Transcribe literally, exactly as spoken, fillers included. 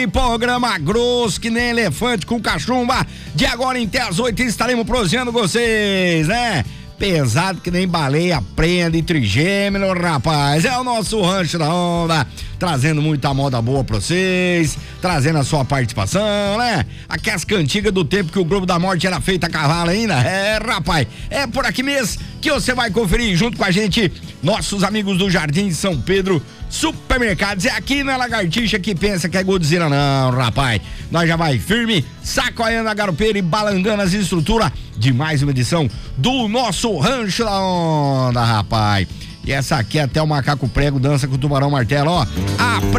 Programa grosso que nem elefante com cachumba. De agora em até às oito estaremos prosseando vocês, né? Pesado que nem baleia, prenda e trigêmeo, rapaz. É o nosso Rancho da Onda, trazendo muita moda boa pra vocês, trazendo a sua participação, né? Aquelas cantigas do tempo que o Globo da Morte era feito a cavalo ainda. É, rapaz, é por aqui mesmo que você vai conferir junto com a gente, nossos amigos do Jardim de São Pedro Supermercados. É aqui na Lagartixa que pensa que é Godzilla, não, rapaz. Nós já vai firme, sacoalhando a garupeira e balangando as estruturas de mais uma edição do nosso Rancho da Onda, rapaz. E essa aqui até o macaco prego dança com o tubarão martelo, ó. A